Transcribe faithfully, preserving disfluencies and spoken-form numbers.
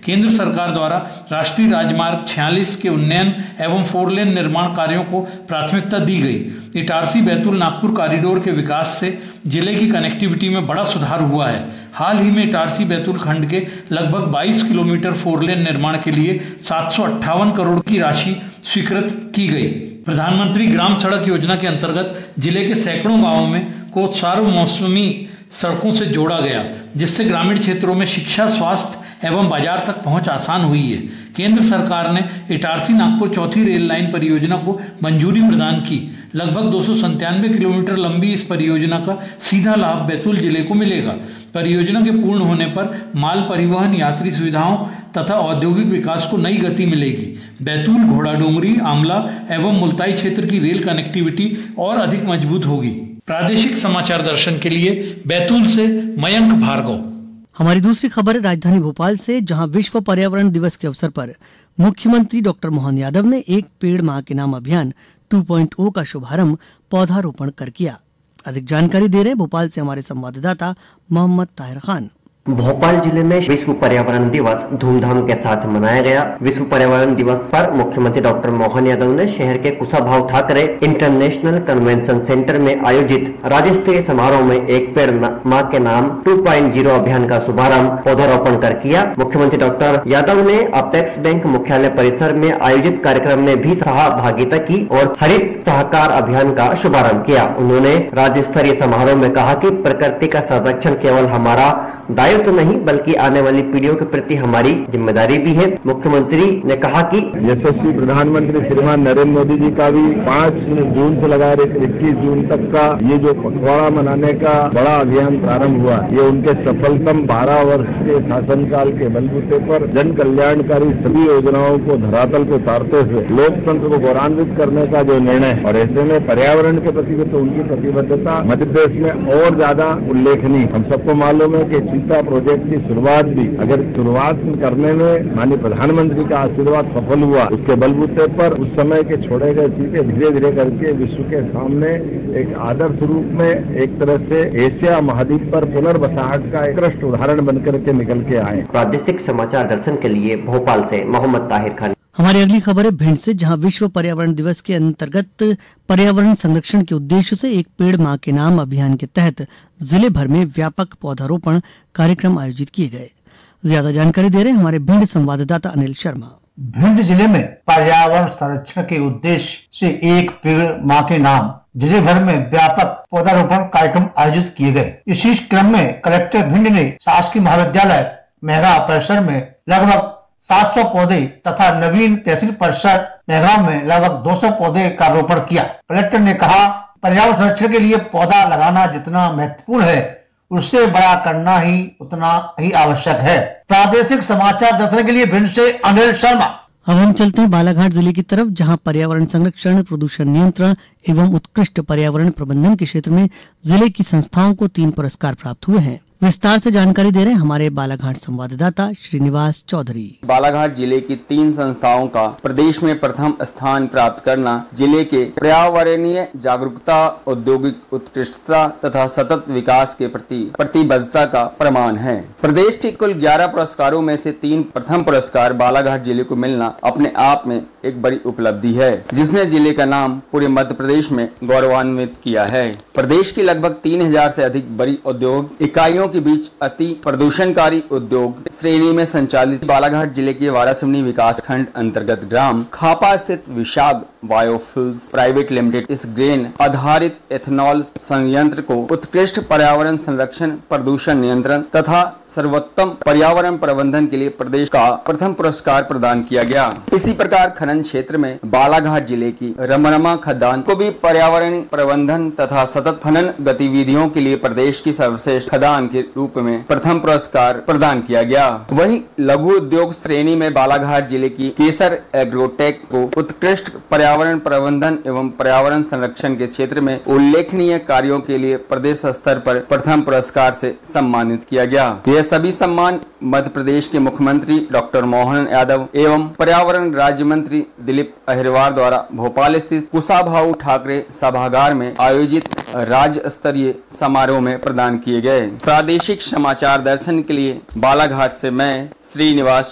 केंद्र सरकार द्वारा राष्ट्रीय राजमार्ग छियालीस के उन्नयन एवं फोर लेन निर्माण कार्यों को प्राथमिकता दी गई। इटारसी बैतूल नागपुर कॉरिडोर के विकास से जिले की कनेक्टिविटी में बड़ा सुधार हुआ है। हाल ही में इटारसी बैतूल खंड के लगभग बाईस किलोमीटर फोर लेन निर्माण के लिए सात सौ अट्ठावन करोड़ की राशि स्वीकृत की गई। प्रधानमंत्री ग्राम सड़क योजना के अंतर्गत जिले के सैकड़ों गांवों में को चारों मौसमी सड़कों से जोड़ा गया, जिससे ग्रामीण क्षेत्रों में शिक्षा, स्वास्थ्य एवं बाजार तक पहुंच आसान हुई है। केंद्र सरकार ने इटारसी नागपुर चौथी रेल लाइन परियोजना को मंजूरी प्रदान की। लगभग दो सौ संतानवे किलोमीटर लंबी इस परियोजना का सीधा लाभ बैतूल जिले को मिलेगा। परियोजना के पूर्ण होने पर माल परिवहन, यात्री सुविधाओं तथा औद्योगिक विकास को नई गति मिलेगी। बैतूल, घोड़ाडोंगरी, आमला एवं मुल्ताई क्षेत्र की रेल कनेक्टिविटी और अधिक मजबूत होगी। प्रादेशिक समाचार दर्शन के लिए बैतूल से मयंक भार्गव। हमारी दूसरी खबर है राजधानी भोपाल से, जहां विश्व पर्यावरण दिवस के अवसर पर मुख्यमंत्री डॉक्टर मोहन यादव ने एक पेड़ मां के नाम अभियान टू पॉइंट ओ का शुभारंभ पौधारोपण कर किया। अधिक जानकारी दे रहे हैं भोपाल से हमारे संवाददाता मोहम्मद ताहिर खान। भोपाल जिले में विश्व पर्यावरण दिवस धूमधाम के साथ मनाया गया। विश्व पर्यावरण दिवस पर मुख्यमंत्री डॉक्टर मोहन यादव ने शहर के Kushabhau Thackeray international convention centre में आयोजित राज्य स्तरीय समारोह में एक पेड़ मां के नाम टू पॉइंट ओ अभियान का शुभारंभ पौधारोपण कर किया। मुख्यमंत्री डॉक्टर यादव ने अपेक्स बैंक मुख्यालय परिसर में आयोजित कार्यक्रम में भी सहभागिता की और हरित सहकार अभियान का शुभारंभ किया। उन्होंने राज्य स्तरीय समारोह में कहा कि प्रकृति का संरक्षण केवल हमारा दायित्व तो नहीं बल्कि आने वाली पीढ़ियों के प्रति हमारी जिम्मेदारी भी है। मुख्यमंत्री ने कहा कि यशस्वी प्रधानमंत्री श्रीमान नरेंद्र मोदी जी का भी पाँच जून से लगा इक्कीस जून तक का ये जो पखवाड़ा मनाने का बड़ा अभियान प्रारंभ हुआ, ये उनके सफलतम बारह वर्ष के शासनकाल के बलबूते पर जन कल्याणकारी सभी योजनाओं को धरातल पर उतारते हुए लोकतंत्र को गौरवान्वित करने का जो निर्णय, और ऐसे में पर्यावरण के प्रति तो उनकी प्रतिबद्धता मध्य प्रदेश में और ज्यादा उल्लेखनीय। हम सबको मालूम है कि चीता प्रोजेक्ट की शुरुआत भी अगर शुरुआत करने में माननीय प्रधानमंत्री का आशीर्वाद सफल हुआ, उसके बलबूते पर उस समय के छोड़े गए चीते धीरे धीरे करके विश्व के सामने एक आदर्श रूप में एक तरह से एशिया महाद्वीप पर पुनर्बसाहट का एक उत्कृष्ट उदाहरण बनकर के निकल के आए। प्रादेशिक समाचार दर्शन के लिए भोपाल से मोहम्मद ताहिर खान। हमारी अगली खबर है भिंड से, जहां विश्व पर्यावरण दिवस के अंतर्गत पर्यावरण संरक्षण के उद्देश्य से एक पेड़ मां के नाम अभियान के तहत जिले भर में व्यापक पौधारोपण कार्यक्रम आयोजित किए गए। ज्यादा जानकारी दे रहे हैं हमारे भिंड संवाददाता अनिल शर्मा। भिंड जिले में पर्यावरण संरक्षण के उद्देश्य से एक पेड़ मां के नाम जिले भर में व्यापक पौधारोपण कार्यक्रम आयोजित किए गए। इसी क्रम में कलेक्टर भिंड ने शासकीय महाविद्यालय मेहरा परिसर में लगभग सात सौ पौधे तथा नवीन तहसील परिसर मेहगांव में लगभग दो सौ पौधे का रोपण किया। कलेक्टर ने कहा, पर्यावरण संरक्षण के लिए पौधा लगाना जितना महत्वपूर्ण है, उससे बड़ा करना ही उतना ही आवश्यक है। प्रादेशिक समाचार दर्शन के लिए भिंड से अनिल शर्मा। अब हम चलते हैं बालाघाट जिले की तरफ, जहां पर्यावरण संरक्षण, प्रदूषण नियंत्रण एवं उत्कृष्ट पर्यावरण प्रबंधन के क्षेत्र में जिले की संस्थाओं को तीन पुरस्कार प्राप्त हुए हैं। विस्तार से जानकारी दे रहे हैं हमारे बालाघाट संवाददाता श्रीनिवास चौधरी। बालाघाट जिले की तीन संस्थाओं का प्रदेश में प्रथम स्थान प्राप्त करना जिले के पर्यावरणीय जागरूकता, औद्योगिक उत्कृष्टता तथा सतत विकास के प्रति प्रतिबद्धता का प्रमाण है। प्रदेश के कुल ग्यारह पुरस्कारों में से तीन प्रथम पुरस्कार बालाघाट जिले को मिलना अपने आप में एक बड़ी उपलब्धि है, जिसने जिले का नाम पूरे मध्य प्रदेश में गौरवान्वित किया है। प्रदेश की लगभग तीन हजार से अधिक बड़ी उद्योग इकाइयों के बीच अति प्रदूषणकारी उद्योग श्रेणी में संचालित बालाघाट जिले के वारासिवनी विकास खंड अंतर्गत ग्राम खापा स्थित विशाग बायोफ्यूल्स प्राइवेट लिमिटेड इस ग्रेन आधारित एथेनॉल संयंत्र को उत्कृष्ट पर्यावरण संरक्षण, प्रदूषण नियंत्रण तथा सर्वोत्तम पर्यावरण प्रबंधन के लिए प्रदेश का प्रथम पुरस्कार प्रदान किया गया। इसी प्रकार खनन क्षेत्र में बालाघाट जिले की रमरमा खदान को भी पर्यावरण प्रबंधन तथा सतत खनन गतिविधियों के लिए प्रदेश की सर्वश्रेष्ठ खदान के रूप में प्रथम पुरस्कार प्रदान किया गया। वहीं लघु उद्योग श्रेणी में बालाघाट जिले की केसर एग्रोटेक को उत्कृष्ट पर्यावरण प्रबंधन एवं पर्यावरण संरक्षण के क्षेत्र में उल्लेखनीय कार्यों के लिए प्रदेश स्तर पर प्रथम पुरस्कार से सम्मानित किया गया। यह सभी सम्मान मध्य प्रदेश के मुख्यमंत्री डॉक्टर मोहन यादव एवं पर्यावरण राज्य मंत्री दिलीप अहिरवार द्वारा भोपाल स्थित कुशाभाऊ ठाकरे सभागार में आयोजित राज्य स्तरीय समारोह में प्रदान किए गए। प्रादेशिक समाचार दर्शन के लिए बालाघाट से मैं श्रीनिवास